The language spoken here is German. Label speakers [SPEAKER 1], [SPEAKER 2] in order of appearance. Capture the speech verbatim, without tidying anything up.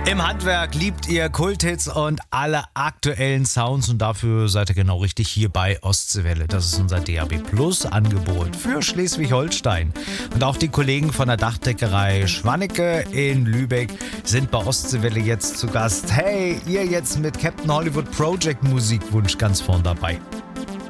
[SPEAKER 1] Im Handwerk liebt ihr Kulthits und alle aktuellen Sounds und dafür seid ihr genau richtig hier bei Ostseewelle. Das ist unser D A B Plus Angebot für Schleswig-Holstein. Und auch die Kollegen von der Dachdeckerei Schwannecke in Lübeck sind bei Ostseewelle jetzt zu Gast. Hey, ihr jetzt mit Captain Hollywood Project Musikwunsch ganz vorn dabei.